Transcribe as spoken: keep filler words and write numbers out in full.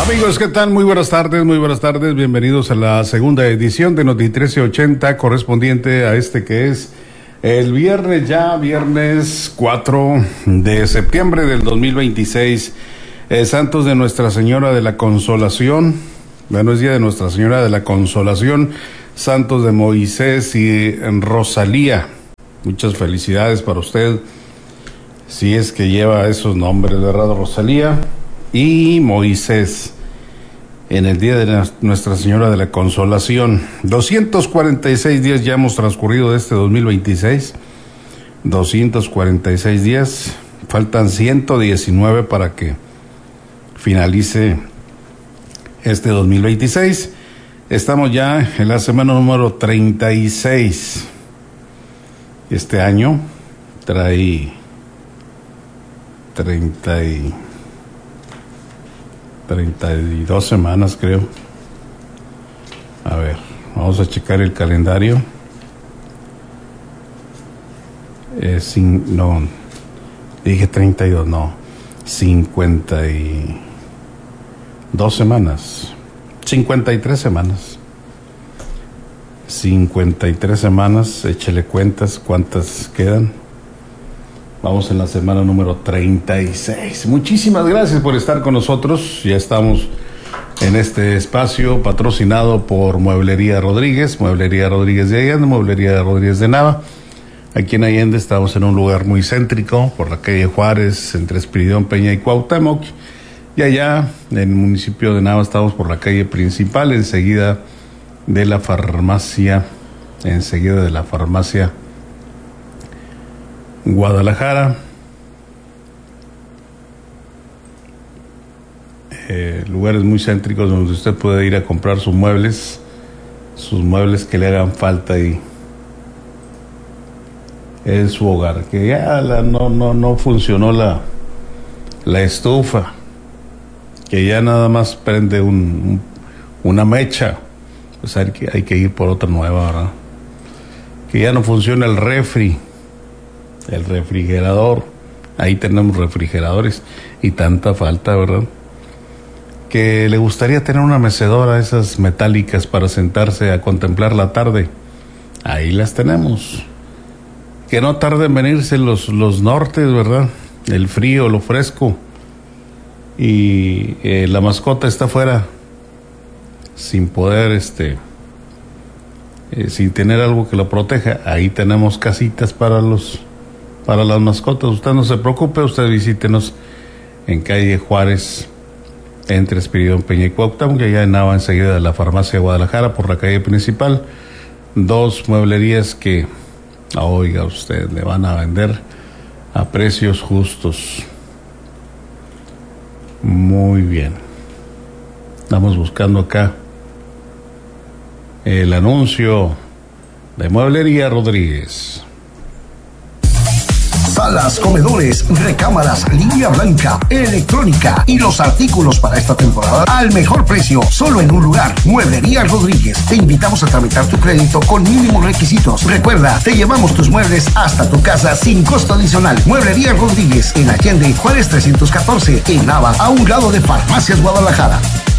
Amigos, ¿qué tal? Muy buenas tardes, muy buenas tardes. Bienvenidos a la segunda edición de Noti trece ochenta, correspondiente a este que es el viernes ya, viernes cuatro de septiembre del dos mil veintiséis. Eh, Santos de Nuestra Señora de la Consolación. Bueno, es día de Nuestra Señora de la Consolación. Santos de Moisés y Rosalía. Muchas felicidades para usted, si es que lleva esos nombres, ¿verdad? Rosalía y Moisés, en el día de Nuestra Señora de la Consolación. doscientos cuarenta y seis días ya hemos transcurrido de este dos mil veintiséis. doscientos cuarenta y seis días. Faltan ciento diecinueve para que finalice este dos mil veintiséis. Estamos ya en la semana número treinta y seis. Este año trae treinta y treinta y dos semanas, creo. A ver, vamos a checar el calendario. Eh, sin, no, dije treinta y dos, no, cincuenta y dos semanas, cincuenta y tres semanas. cincuenta y tres semanas, échele cuentas cuántas quedan. Vamos en la semana número treinta y seis. Muchísimas gracias por estar con nosotros. Ya estamos en este espacio patrocinado por Mueblería Rodríguez, Mueblería Rodríguez de Allende, Mueblería Rodríguez de Nava. Aquí en Allende estamos en un lugar muy céntrico, por la calle Juárez, entre Espiridión, Peña y Cuauhtémoc. Y allá, en el municipio de Nava, estamos por la calle principal, enseguida de la farmacia, enseguida de la farmacia Guadalajara. Eh, lugares muy céntricos donde usted puede ir a comprar sus muebles, sus muebles que le hagan falta y en su hogar, que ya la, no, no, no funcionó la, la estufa, que ya nada más prende un, un, una mecha, pues hay que, hay que ir por otra nueva, ¿verdad? Que ya no funciona el refri, el refrigerador, ahí tenemos refrigeradores y tanta falta, ¿verdad? Que le gustaría tener una mecedora, esas metálicas para sentarse a contemplar la tarde, ahí las tenemos. Que no tarde en venirse los, los nortes, ¿verdad? El frío, lo fresco, y eh, la mascota está afuera sin poder, este, eh, sin tener algo que lo proteja. Ahí tenemos casitas para los, para las mascotas. Usted no se preocupe, usted visítenos en calle Juárez, entre Espiridión, Peña y Cuauhtémoc, y allá en Nava, enseguida de la farmacia Guadalajara, por la calle principal. Dos mueblerías que, oiga usted, le van a vender a precios justos. Muy bien. Estamos buscando acá el anuncio de Mueblería Rodríguez. Salas, comedores, recámaras, línea blanca, electrónica y los artículos para esta temporada al mejor precio, solo en un lugar. Mueblería Rodríguez. Te invitamos a tramitar tu crédito con mínimos requisitos. Recuerda, te llevamos tus muebles hasta tu casa sin costo adicional. Mueblería Rodríguez, en Allende, Juárez trescientos catorce, en Nava, a un lado de Farmacias Guadalajara.